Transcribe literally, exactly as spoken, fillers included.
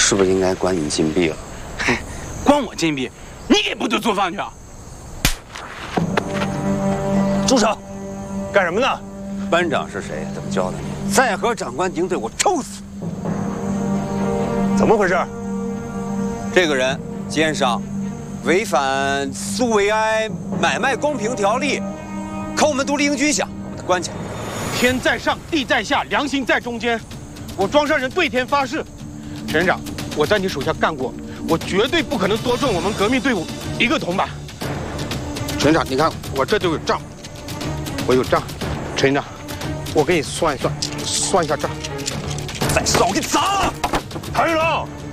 是不是应该关你禁闭了？ 嘿，关我禁闭？你给部队做饭去啊？ 住手！干什么呢？ 班长是谁？怎么交代你？再和长官顶嘴，我抽死！ 怎么回事？ 这个人奸商，违反苏维埃买卖公平条例，扣我们独立营军饷，把他关起来。 天在上，地在下，良心在中间。我庄上人对天发誓，陈连长，我在你手下干过，我绝对不可能多挣我们革命队伍一个铜板。陈连长，你看我这都有账，我有账。陈连长，我给你算一算，算一下账。 再算我给你砸了！ 谭玉龙。